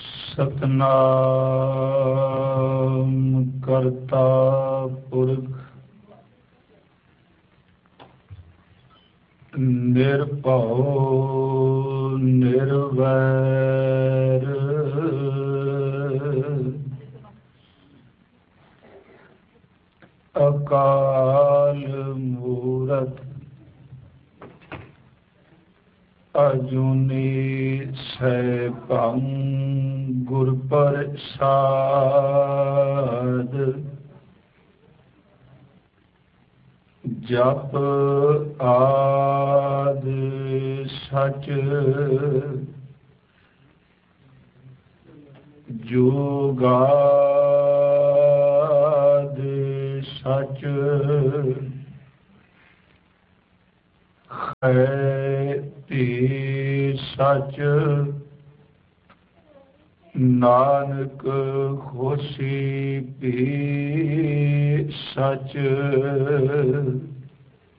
ਸਤਨਾਮ ਕਰਤਾ ਪੁਰਖ ਨਿਰਭਉ ਨਿਰਵੈਰ ਅਕਾਲ ਮੂਰਤ ਅਜੂਨੀ ਸੈਭੰ ਗੁਰ ਪ੍ਰਸਾਦ ਜਪ ਆਦਿ ਸਚ ਜੁਗਾਦਿ ਸਚ ਖੈਤੀ ਸਚ ਨਾਨਕ ਹੋਸੀ ਭੀ ਸਚ